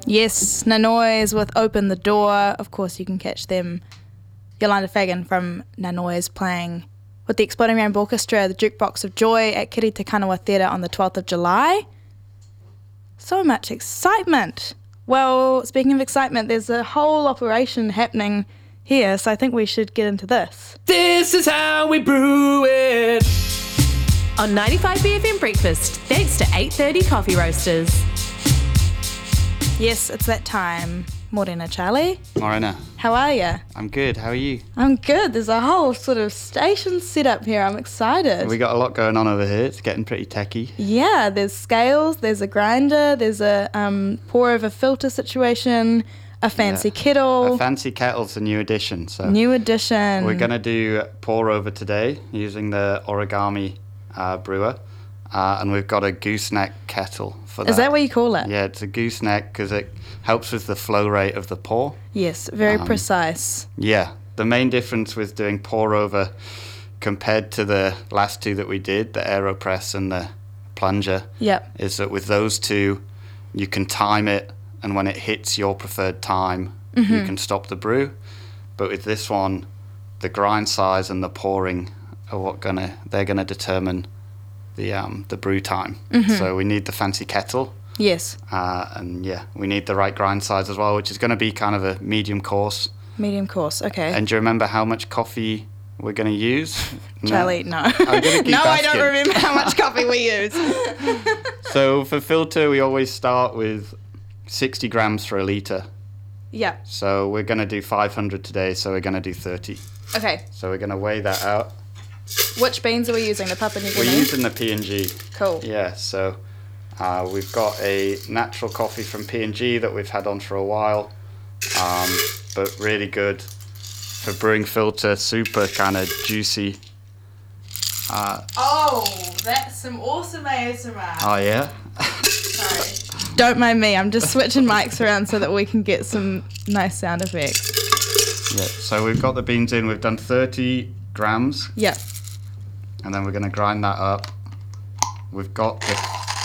Yes, Nanois with Open the Door. Of course, you can catch them. Yolanda Fagan from Nanois playing with the Exploding Rainbow Orchestra, the Jukebox of Joy at Kiri Te Kanawa Theatre on the 12th of July. So much excitement. Well, speaking of excitement, there's a whole operation happening here, so I think we should get into this. This is how we brew it. On 95BFM Breakfast, thanks to 8:30 Coffee Roasters. Yes, it's that time. Morena, Charlie. Morena. How are you? I'm good. How are you? I'm good. There's a whole sort of station set up here. I'm excited. We got a lot going on over here. It's getting pretty techy. Yeah, there's scales, there's a grinder, there's a pour over filter situation, a fancy kettle. A fancy kettle's a new addition. So New addition. we're going to do pour over today using the Origami brewer. And we've got a gooseneck kettle for that. Is that what you call it? Yeah, it's a gooseneck because it helps with the flow rate of the pour. Yes, very precise. Yeah, the main difference with doing pour over compared to the last two that we did, the AeroPress and the plunger, Yep. is that with those two, you can time it, and when it hits your preferred time, you can stop the brew. But with this one, the grind size and the pouring are they're gonna determine the brew time. So we need the fancy kettle. Yes. And yeah, we need the right grind size as well, which is going to be kind of a medium coarse. Medium coarse, okay. And do you remember how much coffee we're going to use? Charlie, no. I'm gonna keep no, I asking. don't remember how much coffee we use. So for filter, we always start with 60 grams for a litre. Yeah. So we're going to do 500 today, so we're going to do 30. Okay. So we're going to weigh that out. Which beans are we using? The Papua New Guinea? We're using the P&G. Cool. Yeah, so we've got a natural coffee from P&G that we've had on for a while, but really good for brewing filter, super kind of juicy. Oh, that's some awesome ASMR. Oh, yeah? Sorry. Don't mind me, I'm just switching mics around so that we can get some nice sound effects. Yeah, so we've got the beans in, we've done 30 grams. Yep. And then we're going to grind that up. We've got the...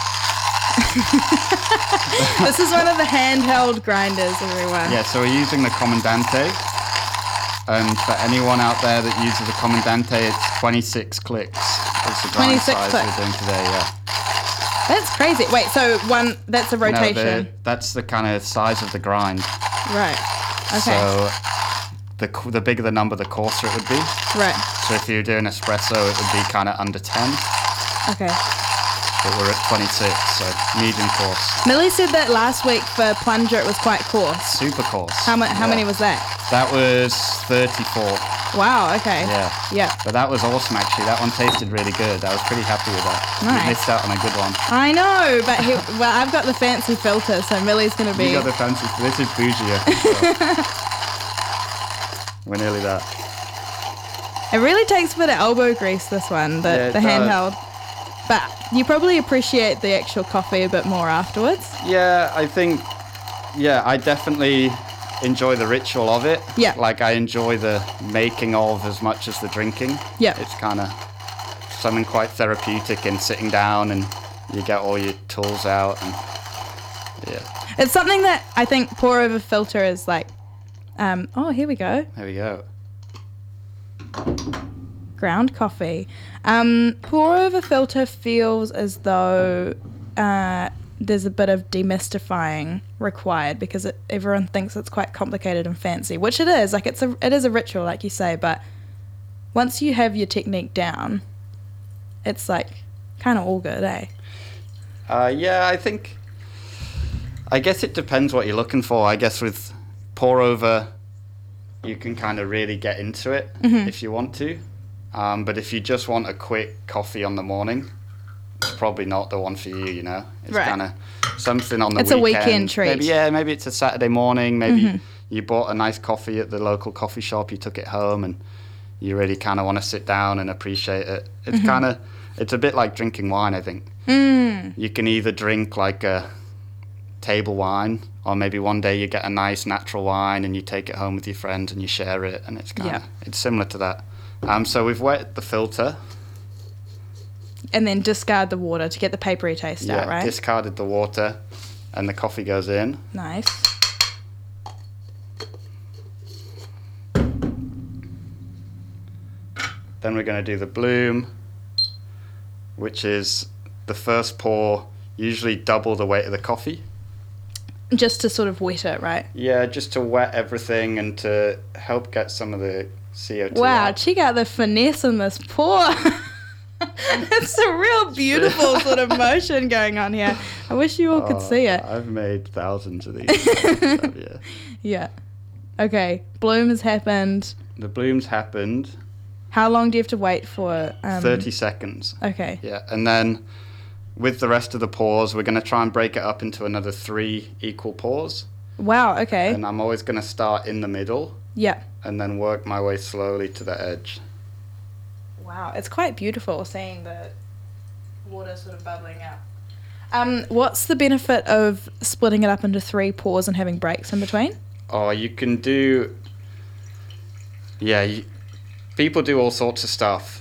This is one of the handheld grinders, everyone. Yeah, so we're using the Comandante. And for anyone out there that uses the Comandante, it's 26 clicks. That's the grind 26 size clicks. we're doing today, yeah. That's crazy. Wait, so that's a rotation. No, that's the kind of size of the grind. Right. Okay. So the bigger the number, the coarser it would be. Right. So if you're doing espresso, it would be kind of under 10. Okay. But we're at 26, so medium coarse. Millie said that last week for plunger it was quite coarse. Super coarse. How many was that? That was 34. Wow, okay. Yeah. Yeah. But that was awesome, actually. That one tasted really good. I was pretty happy with that. Nice. You missed out on a good one. I know, but I've got the fancy filter, so Millie's going to be... You got the fancy... This is bougie. Sure. We're nearly there. It really takes a bit of elbow grease, this one, the handheld. But you probably appreciate the actual coffee a bit more afterwards. Yeah, I think... Yeah, I definitely enjoy the ritual of it. Yeah. Like, I enjoy the making of as much as the drinking. Yeah. It's kind of something quite therapeutic in sitting down and you get all your tools out and... Yeah. It's something that I think pour over filter is like... oh, here we go. There we go. Ground coffee. Pour over filter feels as though there's a bit of demystifying required because everyone thinks it's quite complicated and fancy, which it is. Like it is a ritual, like you say, but once you have your technique down, it's like kind of all good, eh? Yeah, I guess it depends what you're looking for. I guess with pour over, you can kind of really get into it if you want to. But if you just want a quick coffee on the morning, it's probably not the one for you, you know? It's Right. kind of something on the It's a weekend. weekend treat. Maybe it's a Saturday morning. Maybe you bought a nice coffee at the local coffee shop, you took it home, and you really kind of want to sit down and appreciate it. It's it's a bit like drinking wine, I think. You can either drink like a table wine, or maybe one day you get a nice natural wine and you take it home with your friends and you share it, and it's kind of it's similar to that. So we've wet the filter. And then discard the water to get the papery taste out, right? Discarded the water. and the coffee goes in. Nice. Then we're going to do the bloom, which is the first pour, usually double the weight of the coffee. Just to sort of wet it, right? Yeah, just to wet everything and to help get some of the CO2 Wow, out. check out the finesse in this pour. It's a real beautiful sort of motion going on here. I wish you all could see it. I've made thousands of these. So, yeah. Yeah. Okay, bloom has happened. The bloom's happened. How long do you have to wait for? 30 seconds. Okay. Yeah, and then with the rest of the pours, we're going to try and break it up into another 3 equal pours. Wow, okay. And I'm always going to start in the middle Yeah. and then work my way slowly to the edge. Wow, it's quite beautiful seeing the water sort of bubbling up. What's the benefit of splitting it up into 3 pours and having breaks in between? Oh, you can do... Yeah, people do all sorts of stuff.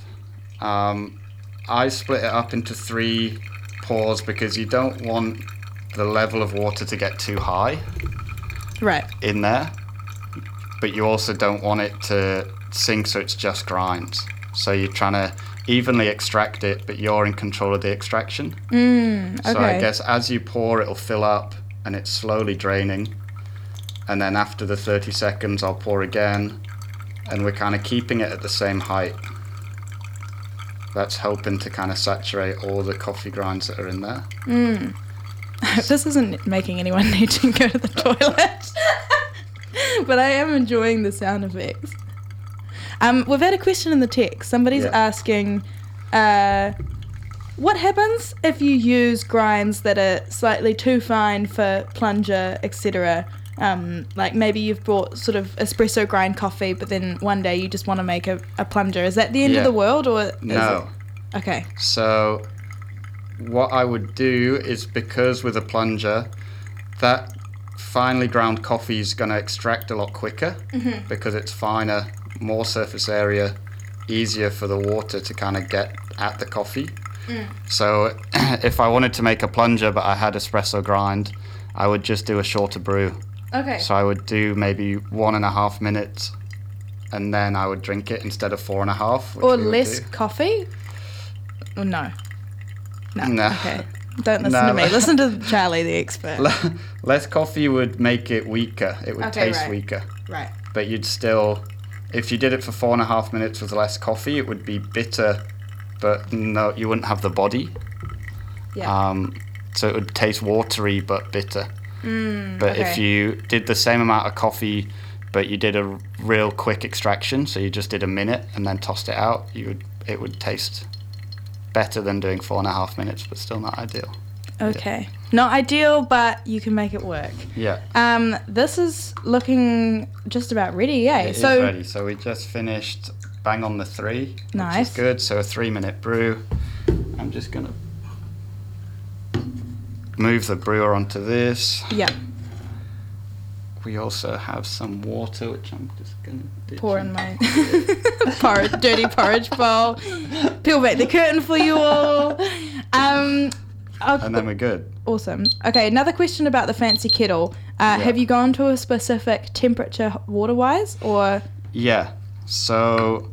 I split it up into 3 pours because you don't want the level of water to get too high Right. in there, but you also don't want it to sink so it's just grinds. So you're trying to evenly extract it, but you're in control of the extraction. Okay. So I guess as you pour, it'll fill up and it's slowly draining. And then after the 30 seconds, I'll pour again, and we're kind of keeping it at the same height. That's helping to kind of saturate all the coffee grinds that are in there. This isn't making anyone need to go to the toilet. But I am enjoying the sound effects. We've had a question in the text. Somebody's Yeah. asking, what happens if you use grinds that are slightly too fine for plunger, etc.? Like maybe you've bought sort of espresso grind coffee, but then one day you just want to make a plunger. Is that the end of Yeah. the world, or is No. it? Okay. So what I would do is, because with a plunger, that finely ground coffee is going to extract a lot quicker because it's finer, more surface area, easier for the water to kind of get at the coffee. So if I wanted to make a plunger but I had espresso grind, I would just do a shorter brew. Okay. So I would do maybe 1.5 minutes and then I would drink it instead of 4.5. Or less coffee? Oh, no. No. Okay. Don't listen No. to me. Listen to Charlie, the expert. Less coffee would make it weaker. It would Okay, taste right. weaker. Right. But you'd still, if you did it for 4.5 minutes with less coffee, it would be bitter, but no, you wouldn't have the body. Yeah. So it would taste watery but bitter. But if okay. you did the same amount of coffee, but you did a real quick extraction, so you just did a minute and then tossed it out, it would taste better than doing 4.5 minutes, but still not ideal. Okay. Not ideal, but you can make it work. Yeah. This is looking just about ready, yeah. It is So ready. So we just finished bang on the 3, which Nice. is good. So a 3-minute brew. I'm just gonna move the brewer onto this. yeah, We also have some water, which I'm just gonna ditch pour in my dirty porridge bowl. Peel back the curtain for you all. and then we're good. Awesome. Okay, another question about the fancy kettle. Have you gone to a specific temperature water-wise, or? Yeah. So,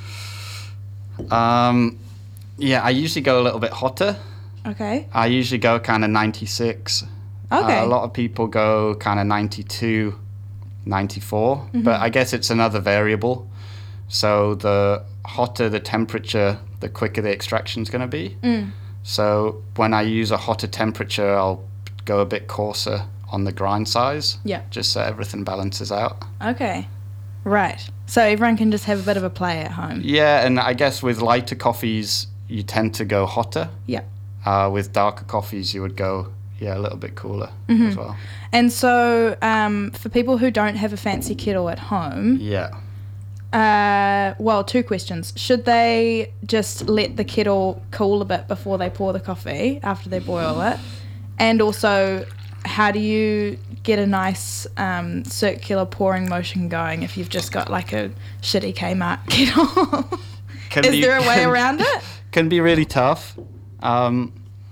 yeah, I usually go a little bit hotter. Okay. I usually go kind of 96. Okay. A lot of people go kind of 92, 94, but I guess it's another variable. So the hotter the temperature, the quicker the extraction is going to be. So when I use a hotter temperature, I'll go a bit coarser on the grind size. Yeah. Just so everything balances out. Okay. Right. So everyone can just have a bit of a play at home. Yeah, and I guess with lighter coffees, you tend to go hotter. Yeah. With darker coffees, you would go, a little bit cooler as well. And so for people who don't have a fancy kettle at home, Yeah. well, 2 questions. Should they just let the kettle cool a bit before they pour the coffee after they boil it? And also, how do you get a nice circular pouring motion going if you've just got like a shitty Kmart kettle? Is there a way around it? Can be really tough.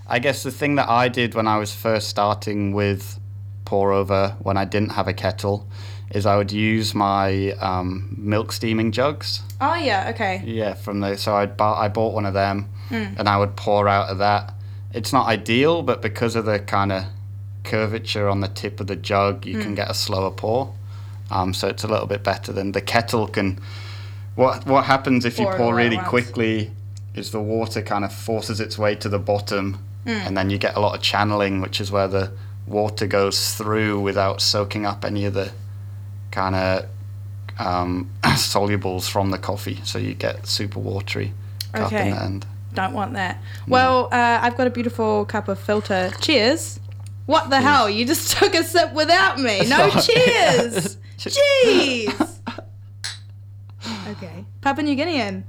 I guess the thing that I did when I was first starting with pour over, when I didn't have a kettle, is I would use my milk steaming jugs. Oh yeah, okay. Yeah, so I bought one of them, and I would pour out of that. It's not ideal, but because of the kind of curvature on the tip of the jug, you can get a slower pour. So it's a little bit better than the kettle can. What happens if you pour really quickly is the water kind of forces its way to the bottom, and then you get a lot of channeling, which is where the water goes through without soaking up any of the kind of solubles from the coffee, so you get super watery cup in the end. Don't want that. Well, I've got a beautiful cup of filter. Cheers. What the hell? You just took a sip without me. No cheers. Jeez. Okay. Papua New Guinean.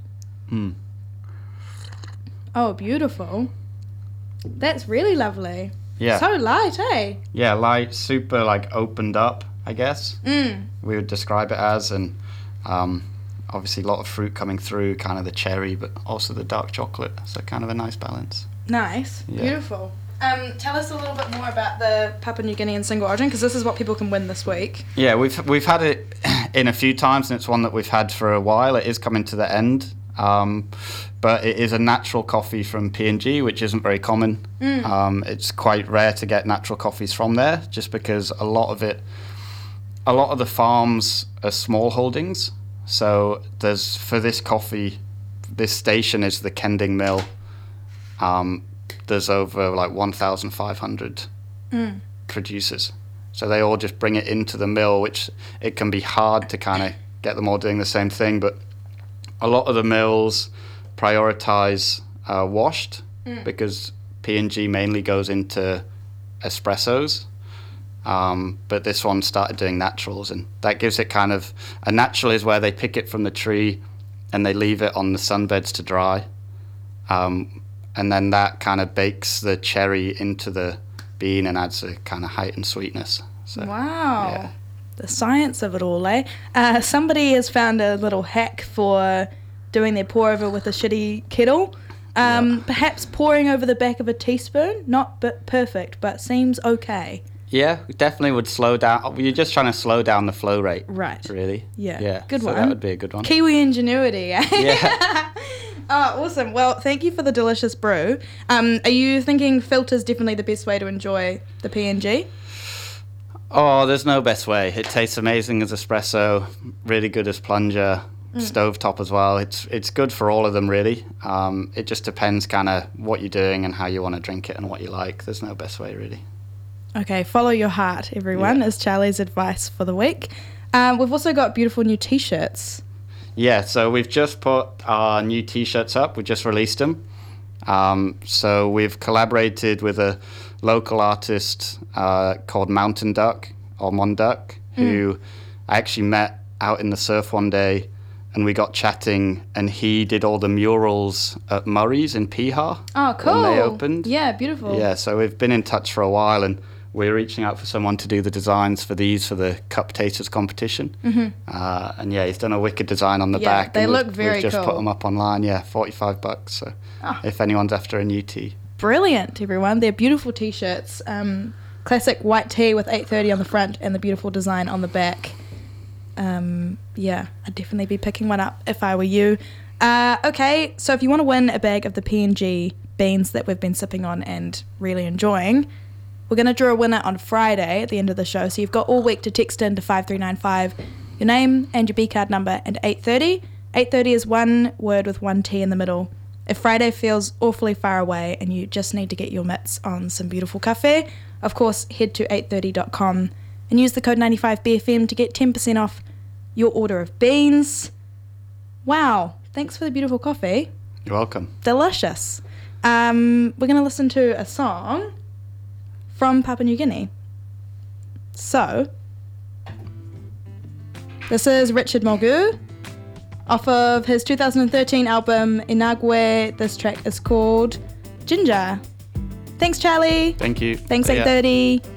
Oh, beautiful. That's really lovely. Yeah. So light, eh? Yeah, light, super like opened up, I guess. We would describe it as, and obviously a lot of fruit coming through, kind of the cherry, but also the dark chocolate. So kind of a nice balance. Nice. Yeah. Beautiful. Tell us a little bit more about the Papua New Guinean single origin, because this is what people can win this week. Yeah, we've had it in a few times, and it's one that we've had for a while. It is coming to the end, but it is a natural coffee from PNG, which isn't very common. It's quite rare to get natural coffees from there, just because a lot of the farms are small holdings. So for this coffee, this station is the Kending Mill. There's over like 1,500 producers. So they all just bring it into the mill, which it can be hard to kind of get them all doing the same thing. But a lot of the mills prioritize washed because PNG mainly goes into espressos. But this one started doing naturals, and that gives it kind of... A natural is where they pick it from the tree and they leave it on the sunbeds to dry. And then that kind of bakes the cherry into the bean and adds a kind of heightened sweetness. So, wow. Yeah. The science of it all, eh? Somebody has found a little hack for doing their pour over with a shitty kettle. Perhaps pouring over the back of a teaspoon. Not perfect, but seems okay. Yeah, definitely would slow down. You're just trying to slow down the flow rate. Right. Really. Yeah. Good so one. That would be a good one. Kiwi ingenuity, eh? Yeah. Oh, awesome. Well, thank you for the delicious brew. Are you thinking filter's definitely the best way to enjoy the PNG? Oh, there's no best way. It tastes amazing as espresso, really good as plunger, stovetop as well. It's good for all of them, really. It just depends kind of what you're doing and how you want to drink it and what you like. There's no best way, really. Okay, follow your heart, everyone, is Charlie's advice for the week. We've also got beautiful new T-shirts. Yeah, so we've just put our new T-shirts up. We just released them. So we've collaborated with a local artist called Mountain Duck, or Monduck, who I actually met out in the surf one day, and we got chatting, and he did all the murals at Murray's in Piha. Oh, cool. When they opened. Yeah, beautiful. Yeah, so we've been in touch for a while, and we're reaching out for someone to do the designs for the Cup Tasters competition. And yeah, he's done a wicked design on the back. They and look very We've just cool. put them up online, $45. So if anyone's after a new tee. Brilliant, everyone. They're beautiful T-shirts. Classic white tee with 830 on the front and the beautiful design on the back. Yeah, I'd definitely be picking one up if I were you. Okay, so if you want to win a bag of the PNG beans that we've been sipping on and really enjoying, we're going to draw a winner on Friday at the end of the show. So you've got all week to text in to 5395, your name and your B-card number, and 830. 830 is one word with one T in the middle. If Friday feels awfully far away and you just need to get your mitts on some beautiful cafe, of course, head to 830.com and use the code 95BFM to get 10% off your order of beans. Wow, thanks for the beautiful coffee. You're welcome. Delicious. We're going to listen to a song from Papua New Guinea. So, this is Richard Mulgu off of his 2013 album Inagwe. This track is called Ginger. Thanks, Charlie. Thank you. Thanks, See ya. 830.